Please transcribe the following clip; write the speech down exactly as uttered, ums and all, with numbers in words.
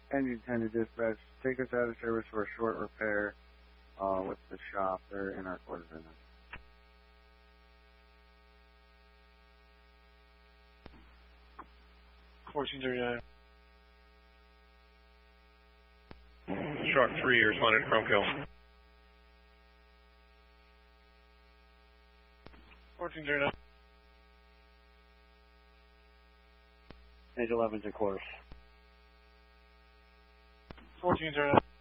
Engine ten to dispatch. Take us out of service for a short repair uh, with the shop. They're in our quarters right now. fourteen thirty-nine. Shark three, you're responding to Chrome Kill. fourteen thirty-nine. Page eleven's in quarters. fourteen thirty-nine.